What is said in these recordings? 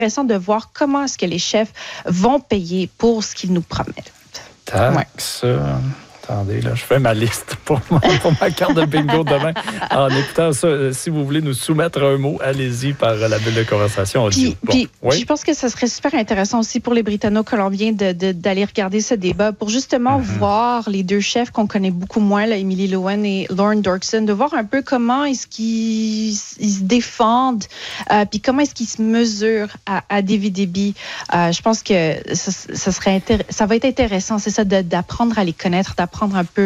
intéressant de voir comment est-ce que les chefs vont payer pour ce qu'ils nous promettent. Taxe. Attendez, là, je fais ma liste pour ma carte de bingo demain. En écoutant ça, si vous voulez nous soumettre un mot, allez-y par la bulle de conversation audio. Puis, je pense que ça serait super intéressant aussi pour les Britanno-Colombiens d'aller regarder ce débat pour justement voir les deux chefs qu'on connaît beaucoup moins, là, Emily Lowen et Lorne Dorkson, de voir un peu comment est-ce qu'ils se défendent, puis comment est-ce qu'ils se mesurent à David Eby. Je pense que ça va être intéressant, c'est ça, d'apprendre à les connaître, d'apprendre un peu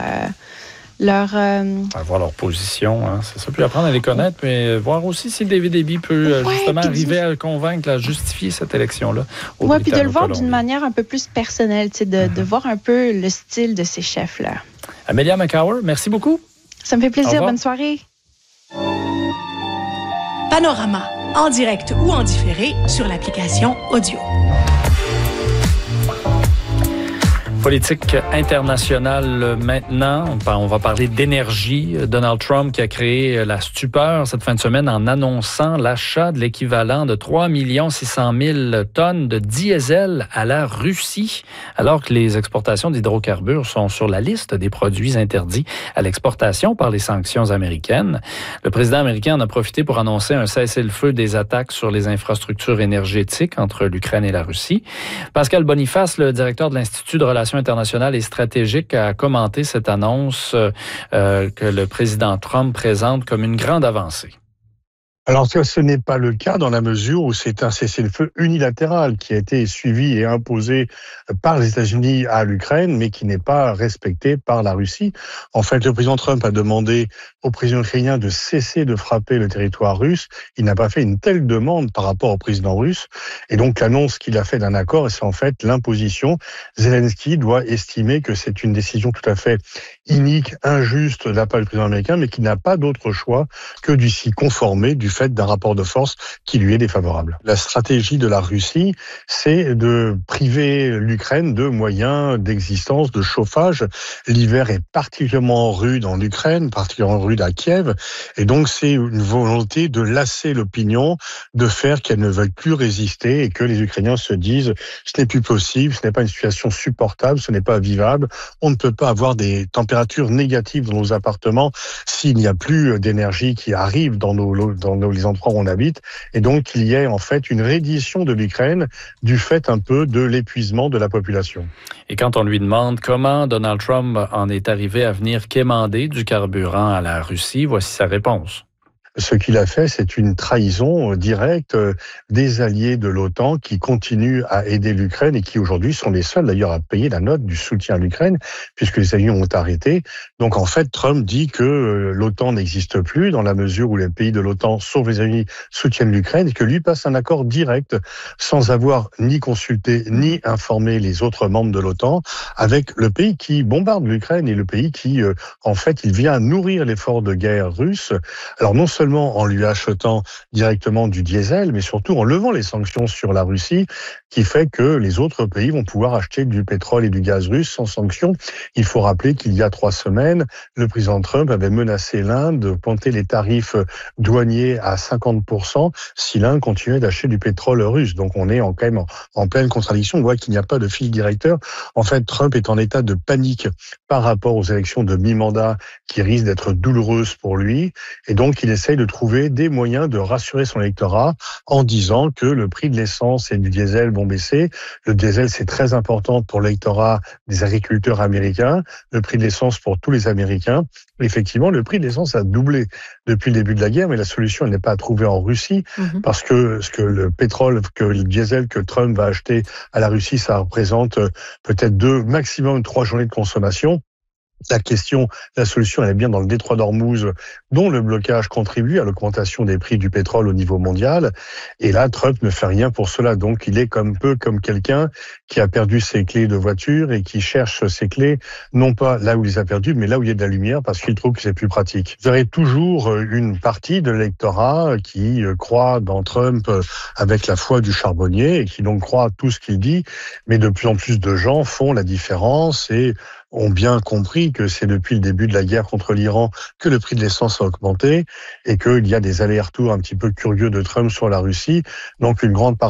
voir leur position, hein, c'est ça. Puis apprendre à les connaître, mais voir aussi si David Eby peut justement arriver à convaincre, à justifier cette élection-là. Oui, puis de le voir d'une manière un peu plus personnelle, de voir un peu le style de ces chefs-là. Amelia McCower, merci beaucoup. Ça me fait plaisir. Bonne soirée. Panorama, en direct ou en différé sur l'application Audio. Politique internationale maintenant. On va parler d'énergie. Donald Trump qui a créé la stupeur cette fin de semaine en annonçant l'achat de l'équivalent de 3 600 000 tonnes de diesel à la Russie, alors que les exportations d'hydrocarbures sont sur la liste des produits interdits à l'exportation par les sanctions américaines. Le président américain en a profité pour annoncer un cessez-le-feu des attaques sur les infrastructures énergétiques entre l'Ukraine et la Russie. Pascal Boniface, le directeur de l'Institut de relations internationales et stratégiques, a commenté cette annonce que le président Trump présente comme une grande avancée. Alors, ce n'est pas le cas dans la mesure où c'est un cessez-le-feu unilatéral qui a été suivi et imposé par les États-Unis à l'Ukraine, mais qui n'est pas respecté par la Russie. En fait, le président Trump a demandé au président ukrainien de cesser de frapper le territoire russe. Il n'a pas fait une telle demande par rapport au président russe. Et donc, l'annonce qu'il a fait d'un accord, c'est en fait l'imposition. Zelensky doit estimer que c'est une décision tout à fait inique, injuste de la part du président américain, mais qui n'a pas d'autre choix que de s'y conformer du fait d'un rapport de force qui lui est défavorable. La stratégie de la Russie, c'est de priver l'Ukraine de moyens d'existence, de chauffage. L'hiver est particulièrement rude en Ukraine, particulièrement rude à Kiev, et donc c'est une volonté de lasser l'opinion, de faire qu'elle ne veuille plus résister et que les Ukrainiens se disent ce n'est plus possible, ce n'est pas une situation supportable, ce n'est pas vivable, on ne peut pas avoir des températures négatives dans nos appartements s'il n'y a plus d'énergie qui arrive dans les endroits où on habite, et donc qu'il y ait en fait une reddition de l'Ukraine du fait un peu de l'épuisement de la population. Et quand on lui demande comment Donald Trump en est arrivé à venir quémander du carburant à la Russie, voici sa réponse. Ce qu'il a fait, c'est une trahison directe des alliés de l'OTAN qui continuent à aider l'Ukraine et qui aujourd'hui sont les seuls d'ailleurs à payer la note du soutien à l'Ukraine puisque les alliés ont arrêté. Donc en fait, Trump dit que l'OTAN n'existe plus dans la mesure où les pays de l'OTAN, sauf les États-Unis, soutiennent l'Ukraine et que lui passe un accord direct sans avoir ni consulté ni informé les autres membres de l'OTAN avec le pays qui bombarde l'Ukraine et le pays qui, en fait, il vient nourrir l'effort de guerre russe. Alors non seulement en lui achetant directement du diesel, mais surtout en levant les sanctions sur la Russie, qui fait que les autres pays vont pouvoir acheter du pétrole et du gaz russe sans sanctions. Il faut rappeler qu'il y a 3 semaines, le président Trump avait menacé l'Inde de ponter les tarifs douaniers à 50% si l'Inde continuait d'acheter du pétrole russe. Donc on est quand même en pleine contradiction. On voit qu'il n'y a pas de fil directeur. En fait, Trump est en état de panique par rapport aux élections de mi-mandat qui risquent d'être douloureuses pour lui. Et donc, il essaye de trouver des moyens de rassurer son électorat en disant que le prix de l'essence et du diesel vont baisser. Le diesel, c'est très important pour l'électorat des agriculteurs américains. Le prix de l'essence pour tous les Américains. Effectivement, le prix de l'essence a doublé depuis le début de la guerre, mais la solution, elle n'est pas à trouver en Russie, parce que le pétrole, le diesel que Trump va acheter à la Russie, ça représente peut-être 2, maximum 3 journées de consommation. La solution, elle est bien dans le détroit d'Ormuz, dont le blocage contribue à l'augmentation des prix du pétrole au niveau mondial. Et là, Trump ne fait rien pour cela. Donc, il est peu comme quelqu'un qui a perdu ses clés de voiture et qui cherche ses clés, non pas là où il les a perdues, mais là où il y a de la lumière, parce qu'il trouve que c'est plus pratique. Vous verrez toujours une partie de l'électorat qui croit dans Trump avec la foi du charbonnier et qui donc croit à tout ce qu'il dit. Mais de plus en plus de gens font la différence et ont bien compris que c'est depuis le début de la guerre contre l'Iran que le prix de l'essence a augmenté et qu'il y a des allers-retours un petit peu curieux de Trump sur la Russie. Donc une grande partie